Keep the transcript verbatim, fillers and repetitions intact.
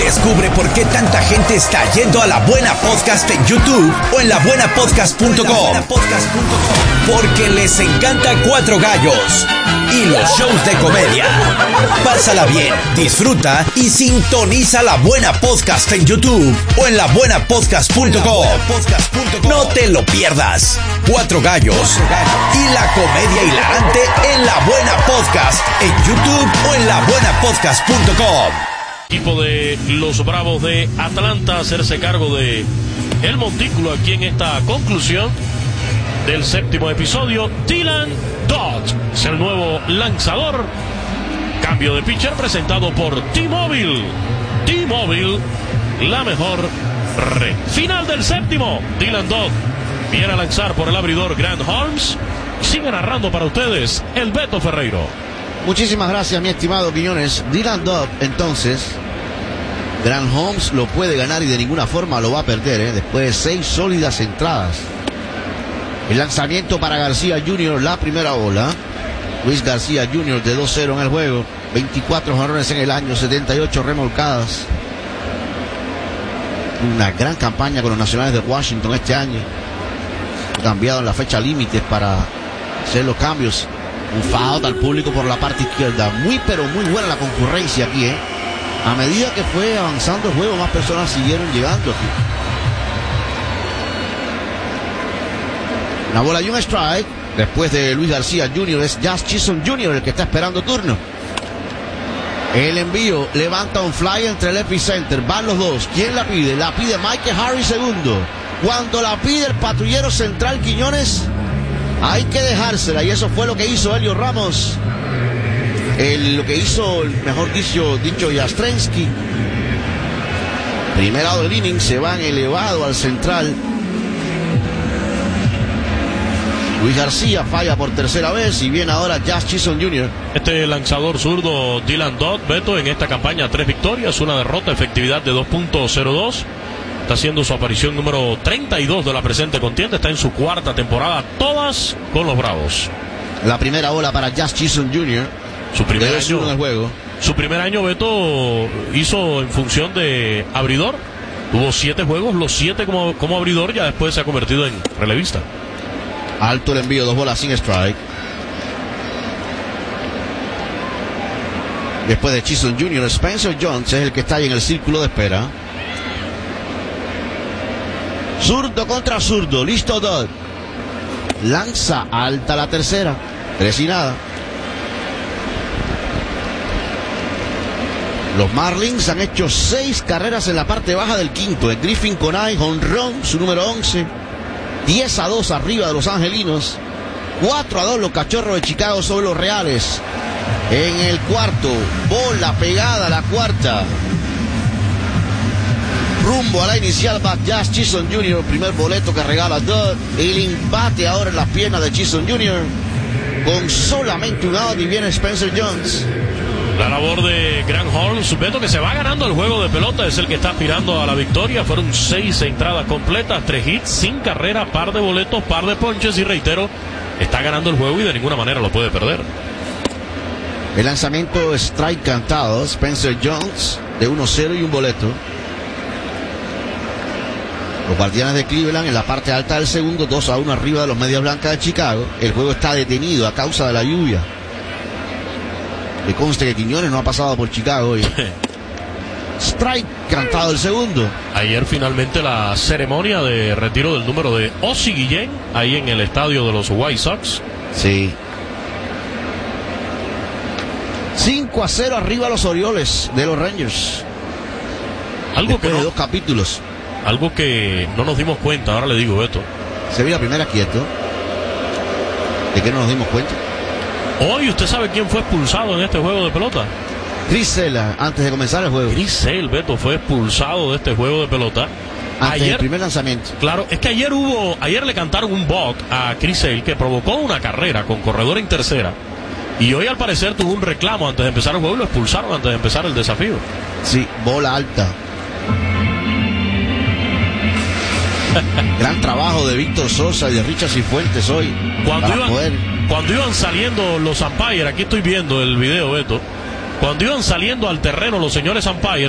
Descubre por qué tanta gente está yendo a La Buena Podcast en YouTube o en la buena podcast punto com. Porque les encanta Cuatro Gallos y los shows de comedia. Pásala bien, disfruta y sintoniza La Buena Podcast en YouTube o en la buena podcast punto com. No te lo pierdas. Cuatro Gallos y la comedia hilarante en La Buena Podcast en YouTube o en la buena podcast punto com. Equipo de los Bravos de Atlanta hacerse cargo de el montículo aquí en esta conclusión del séptimo episodio. Dylan Dodd es el nuevo lanzador. Cambio de pitcher presentado por T-Mobile. T-Mobile, la mejor red. Final del séptimo. Dylan Dodd viene a lanzar por el abridor Grant Holmes. Sigue narrando para ustedes el Beto Ferreiro. Muchísimas gracias, mi estimado Quiñones. Dylan Dodd, entonces, Grant Holmes lo puede ganar y de ninguna forma lo va a perder, ¿eh? Después de seis sólidas entradas. El lanzamiento para García junior, la primera bola. Luis García junior de dos cero en el juego. veinticuatro jonrones en el año, setenta y ocho remolcadas. Una gran campaña con los Nacionales de Washington este año. Ha cambiado en la fecha límite para hacer los cambios. Un foul al público por la parte izquierda. Muy pero muy buena la concurrencia aquí, ¿eh? A medida que fue avanzando el juego, más personas siguieron llegando aquí. Una bola y un strike. Después de Luis García junior es Jazz Chisholm junior el que está esperando turno. El envío levanta un fly entre el epicenter. Van los dos. ¿Quién la pide? La pide Michael Harris segundo. Cuando la pide el patrullero central Quiñones, hay que dejársela, y eso fue lo que hizo Helio Ramos. El, lo que hizo, mejor dicho, dicho Jastrensky. Primer lado del inning, se van elevado al central. Luis García falla por tercera vez y viene ahora Jazz Chisholm junior Este lanzador zurdo Dylan Dodd, Beto, en esta campaña tres victorias, una derrota, efectividad de dos punto cero dos. Está haciendo su aparición número treinta y dos de la presente contienda. Está en su cuarta temporada, todas con los Bravos. La primera bola para Jazz Chisholm junior Su primer año en el juego. Su primer año, Beto, hizo en función de abridor. Tuvo siete juegos, los siete como, como abridor. Ya después se ha convertido en relevista. Alto el envío, dos bolas sin strike. Después de Chisholm junior, Spencer Jones es el que está ahí en el círculo de espera. Zurdo contra zurdo, listo Dodd. Lanza alta la tercera. Tres y nada. Los Marlins han hecho seis carreras en la parte baja del quinto. El Griffin Conay, jonrón, su número once. diez a dos arriba de los angelinos. cuatro a dos los Cachorros de Chicago sobre los Reales. En el cuarto, bola pegada a la cuarta. Rumbo a la inicial va Jazz Chisholm junior Primer boleto que regala Dodd. El embate ahora en las piernas de Chisholm junior Con solamente un out y viene Spencer Jones. La labor de Grant Holmes, Beto, que se va ganando el juego de pelota, es el que está aspirando a la victoria. Fueron seis entradas completas, tres hits, sin carrera, par de boletos, par de ponches, y reitero, está ganando el juego y de ninguna manera lo puede perder. El lanzamiento strike cantado, Spencer Jones de uno cero y un boleto. Los Guardianes de Cleveland en la parte alta del segundo, dos a uno arriba de los Medias Blancas de Chicago. El juego está detenido a causa de la lluvia. Me conste que Quiñones no ha pasado por Chicago hoy. Strike cantado el segundo. Ayer finalmente la ceremonia de retiro del número de Ozzie Guillén, ahí en el estadio de los White Sox. Sí. cinco a cero arriba los Orioles de los Rangers. Algo Después que no, de dos capítulos. Algo que no nos dimos cuenta, ahora le digo, Beto. Se vio la primera quieto. ¿De qué no nos dimos cuenta? Hoy, ¿usted sabe quién fue expulsado en este juego de pelota? Chris Sale, antes de comenzar el juego. Chris Sale, Beto, fue expulsado de este juego de pelota. Antes ayer, del primer lanzamiento. Claro, es que ayer hubo, ayer le cantaron un balk a Chris Sale que provocó una carrera con corredor en tercera. Y hoy al parecer tuvo un reclamo antes de empezar el juego y lo expulsaron antes de empezar el desafío. Sí, bola alta. Gran trabajo de Víctor Sosa y de Richard Cifuentes hoy. Cuando iban, poder... cuando iban saliendo los umpires, aquí estoy viendo el video, Beto. Cuando iban saliendo al terreno los señores umpires,